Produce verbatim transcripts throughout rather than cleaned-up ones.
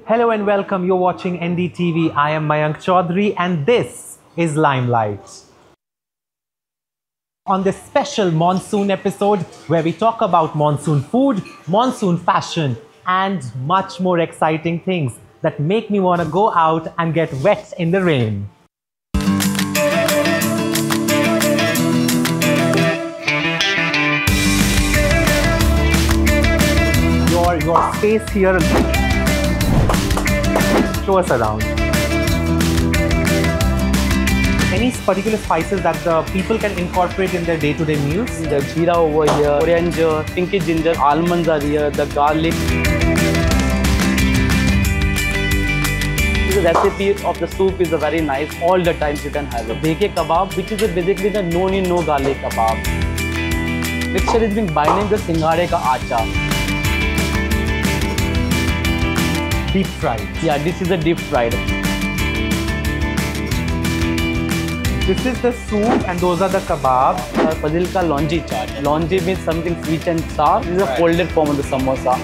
Hello and welcome. You're watching N D T V. I am Mayank Chaudhary and this is Limelight. On this special monsoon episode where we talk about monsoon food, monsoon fashion and much more exciting things that make me want to go out and get wet in the rain. Your, your space here, show us around. Any particular spices that the people can incorporate in their day-to-day meals? The jeera over here, coriander, pinky ginger, almonds are here, the garlic. The recipe of the soup is a very nice. All the times you can have it. Bheke kebab, which is a basically the no onion, no garlic kebab. Mixture is being binding the singhare ka acha. Deep fried. Yeah, this is a deep fried. This is the soup and those are the kebab. Uh, Fazil ka longi chaat. Longi means something sweet and sour. This is a folded form of the samosa.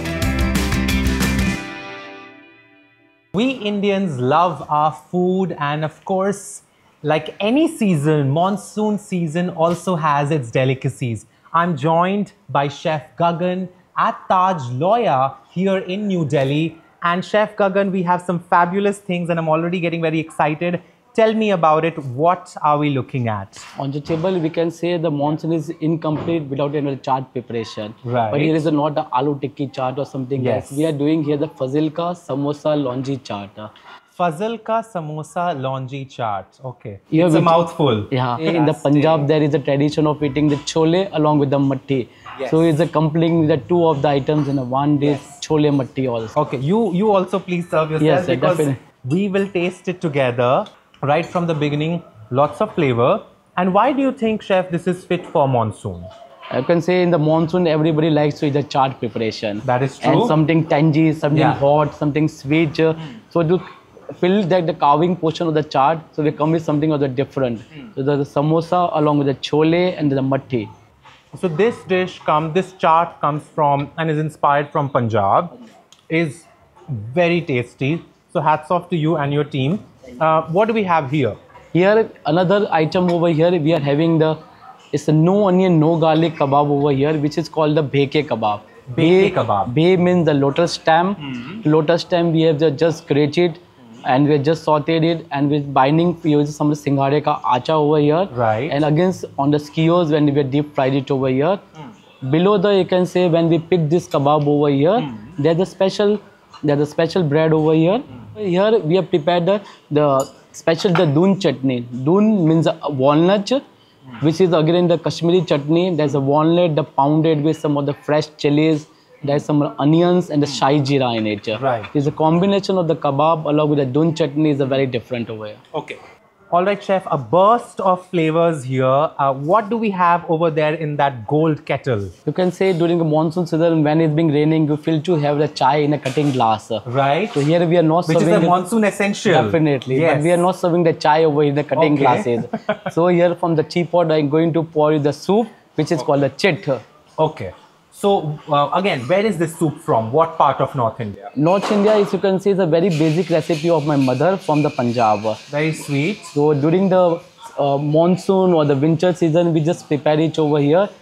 We Indians love our food, and of course, like any season, monsoon season also has its delicacies. I'm joined by Chef Gagan at Taj Loya here in New Delhi. And Chef Gagan, we have some fabulous things and I'm already getting very excited. Tell me about it. What are we looking at? On the table, we can say the monsoon is incomplete without any chaat preparation. Right. But here is a, not the aloo tikki chaat or something Yes. else. We are doing here the fazil ka samosa longi chaat. Fazil ka samosa longi chaat. Okay. Here It's a we- mouthful. Yeah. In the Punjab, there is a tradition of eating the chole along with the matti. Yes. So it's a completing the two of the items in a one dish, chole matti also. Okay, you you also please serve yourself. Yes, sir, because definitely. we will taste it together right from the beginning. Lots of flavor. And why do you think, Chef, this is fit for monsoon? I can say in the monsoon, everybody likes to eat the chaat preparation. That is true. And something tangy, something Yeah. hot, something sweet. uh, So to fill that the carving portion of the chaat, so we come with something of the different. So there's the samosa along with the chole and the matti. So this dish come, this chaat comes from and is inspired from Punjab. Is very tasty. So hats off to you and your team. Uh, what do we have here? Here, another item over here, we are having the, it's a no onion, no garlic kebab over here, which is called the bheke kebab. Bheke kebab. Bhe means the lotus stem. Lotus stem, we have the just grated and we have just sauteed it, and with binding, we use some singhare ka acha over here. Right. And against on the skewers, when we have deep fried it over here. Below the, you can say, when we pick this kebab over here, there's a special, there's a special bread over here. Here we have prepared the, the special the doon chutney. Doon means a walnut, which is again the Kashmiri chutney. There's a walnut, the pounded with some of the fresh chilies. There's some onions and the shai jeera in it. Right. It's a combination of the kebab along with the doon chutney is a very different over here. Okay. All right, Chef, a burst of flavors here. Uh, what do we have over there in that gold kettle? You can say during the monsoon season when it's been raining, you feel to have the chai in a cutting glass. Right. So here we are not Which is serving the it- monsoon essential. Definitely, Yes. but we are not serving the chai over in the cutting Okay. glasses. So here from the teapot, I'm going to pour you the soup, which is called the chit. Okay. So uh, again, where is this soup from? What part of North India? North India, as you can see, is a very basic recipe of my mother from the Punjab. Very sweet. So during the uh, monsoon or the winter season, we just prepare it over here.